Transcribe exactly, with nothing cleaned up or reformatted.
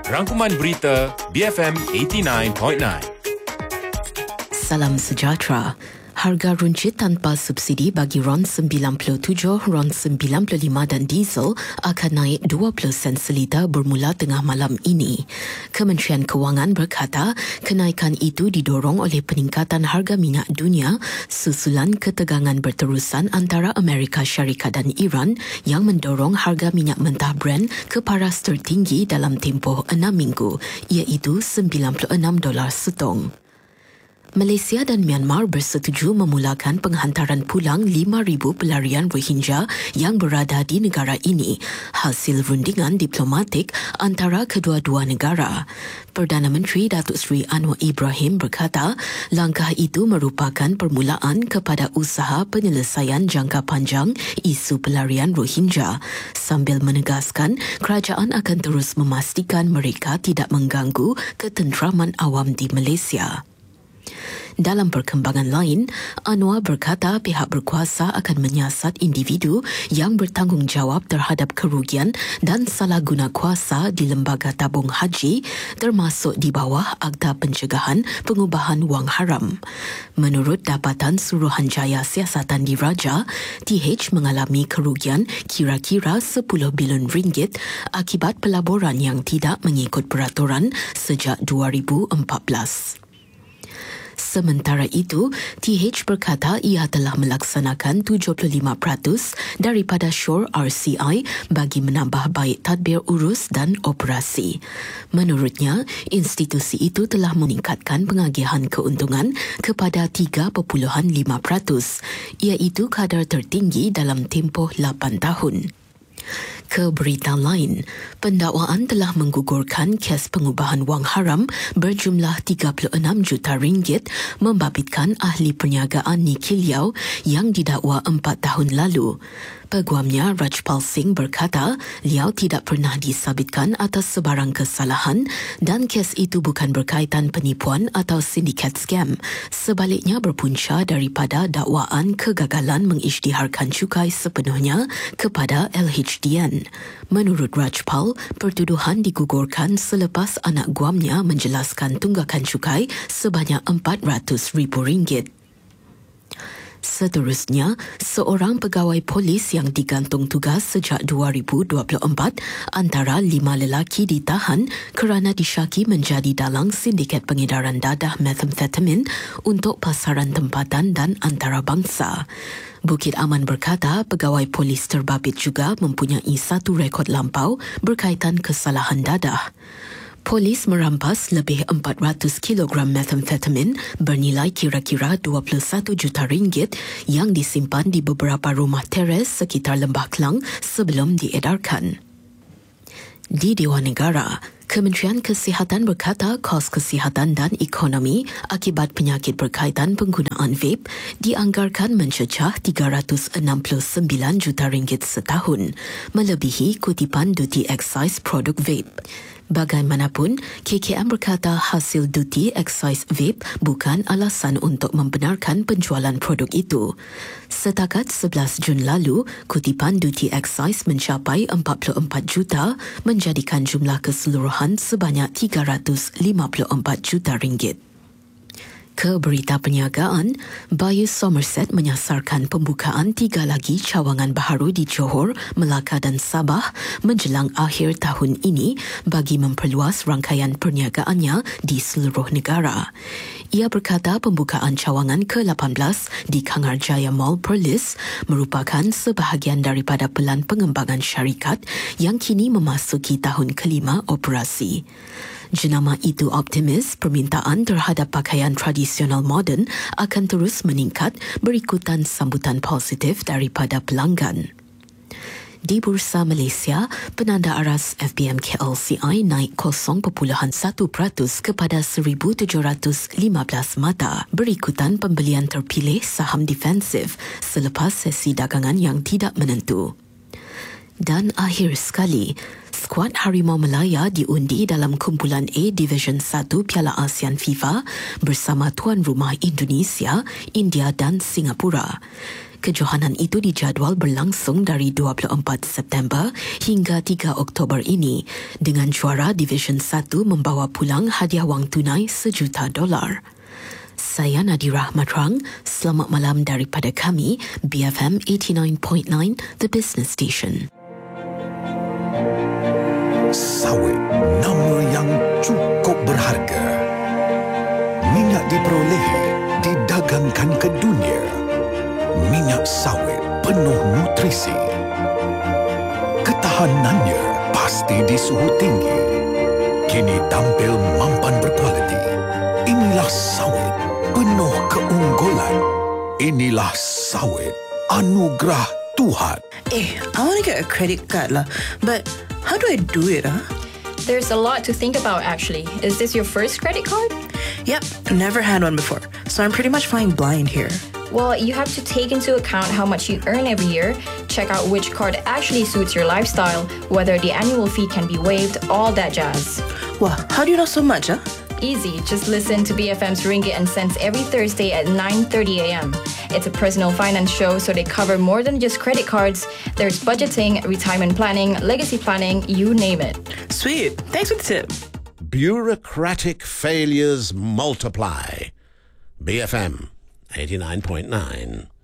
Rangkuman Berita B F M lapan puluh sembilan perpuluhan enam. Salam sejahtera. Harga runcit tanpa subsidi bagi RON sembilan puluh tujuh, RON sembilan puluh lima dan diesel akan naik dua puluh sen seliter bermula tengah malam ini. Kementerian Kewangan berkata kenaikan itu didorong oleh peningkatan harga minyak dunia susulan ketegangan berterusan antara Amerika Syarikat dan Iran yang mendorong harga minyak mentah Brent ke paras tertinggi dalam tempoh enam minggu, iaitu sembilan puluh enam dolar setong. Malaysia dan Myanmar bersetuju memulakan penghantaran pulang lima ribu pelarian Rohingya yang berada di negara ini hasil rundingan diplomatik antara kedua-dua negara. Perdana Menteri Datuk Seri Anwar Ibrahim berkata langkah itu merupakan permulaan kepada usaha penyelesaian jangka panjang isu pelarian Rohingya sambil menegaskan kerajaan akan terus memastikan mereka tidak mengganggu ketenteraman awam di Malaysia. Dalam perkembangan lain, Anwar berkata pihak berkuasa akan menyiasat individu yang bertanggungjawab terhadap kerugian dan salah guna kuasa di lembaga tabung haji termasuk di bawah Akta Pencegahan Pengubahan Wang Haram. Menurut Dapatan Suruhanjaya Siasatan Diraja, T H mengalami kerugian kira-kira sepuluh bilion ringgit akibat pelaburan yang tidak mengikut peraturan sejak dua ribu empat belas. Sementara itu, T H berkata ia telah melaksanakan tujuh puluh lima peratus daripada syur R C I bagi menambah baik tadbir urus dan operasi. Menurutnya, institusi itu telah meningkatkan pengagihan keuntungan kepada tiga perpuluhan lima peratus, iaitu kadar tertinggi dalam tempoh lapan tahun. Ke berita lain, pendakwaan telah menggugurkan kes pengubahan wang haram berjumlah tiga puluh enam juta ringgit membabitkan ahli perniagaan Nicky Liao yang didakwa empat tahun lalu. Peguamnya Rajpal Singh berkata Liao tidak pernah disabitkan atas sebarang kesalahan dan kes itu bukan berkaitan penipuan atau sindiket scam. Sebaliknya berpunca daripada dakwaan kegagalan mengisytiharkan cukai sepenuhnya kepada L H D N. Menurut Rajpal, pertuduhan digugurkan selepas anak guamnya menjelaskan tunggakan cukai sebanyak empat ratus ribu ringgit. Seterusnya, seorang pegawai polis yang digantung tugas sejak dua ribu dua puluh empat antara lima lelaki ditahan kerana disyaki menjadi dalang sindiket pengedaran dadah methamphetamine untuk pasaran tempatan dan antarabangsa. Bukit Aman berkata pegawai polis terbabit juga mempunyai satu rekod lampau berkaitan kesalahan dadah. Polis merampas lebih empat ratus kilogram methamphetamine bernilai kira-kira dua puluh satu juta ringgit yang disimpan di beberapa rumah teres sekitar Lembah Kelang sebelum diedarkan. Di Dewan Negara, Kementerian Kesihatan berkata kos kesihatan dan ekonomi akibat penyakit berkaitan penggunaan vape dianggarkan mencecah tiga ratus enam puluh sembilan juta ringgit setahun, melebihi kutipan duty excise produk vape. Bagaimanapun, K K M berkata hasil duty excise vape bukan alasan untuk membenarkan penjualan produk itu. Setakat sebelas Jun lalu, kutipan duty excise mencapai empat puluh empat juta, menjadikan jumlah keseluruhan sebanyak tiga ratus lima puluh empat juta ringgit. Ke berita perniagaan, Bayu Somerset menyasarkan pembukaan tiga lagi cawangan baharu di Johor, Melaka dan Sabah menjelang akhir tahun ini bagi memperluas rangkaian perniagaannya di seluruh negara. Ia berkata pembukaan cawangan ke lapan belas di Kangarjaya Mall Perlis merupakan sebahagian daripada pelan pengembangan syarikat yang kini memasuki tahun kelima operasi. Jenama itu optimis permintaan terhadap pakaian tradisional moden akan terus meningkat berikutan sambutan positif daripada pelanggan. Di Bursa Malaysia, penanda aras F B M K L C I naik kosong perpuluhan satu peratus kepada seribu tujuh ratus lima belas mata berikutan pembelian terpilih saham defensif selepas sesi dagangan yang tidak menentu. Dan akhir sekali, skuad Harimau Melaya diundi dalam kumpulan A Division satu Piala ASEAN FIFA bersama tuan rumah Indonesia, India dan Singapura. Kejohanan itu dijadual berlangsung dari dua puluh empat September hingga tiga Oktober ini dengan juara Division satu membawa pulang hadiah wang tunai sejuta dolar. Saya Nadira Matrang, selamat malam daripada kami, B F M eighty-nine point nine, The Business Station. Sawit, nama yang cukup berharga. Minyak diperolehi, didagangkan ke dunia. Minyak sawit penuh nutrisi. Ketahanannya pasti di suhu tinggi. Kini tampil mampan berkualiti. Inilah sawit penuh keunggulan. Inilah sawit anugerah Tuhan. Eh, I want to get a credit card lah. But how do I do it, huh? There's a lot to think about, actually. Is this your first credit card? Yep, never had one before. So I'm pretty much flying blind here. Well, you have to take into account how much you earn every year, check out which card actually suits your lifestyle, whether the annual fee can be waived, all that jazz. Wow, how do you know so much, huh? Easy, just listen to B F M's Ringgit and Cents every Thursday at nine thirty a.m. It's a personal finance show, so they cover more than just credit cards. There's budgeting, retirement planning, legacy planning, you name it. Sweet, thanks for the tip. Bureaucratic failures multiply. B F M eighty-nine point nine.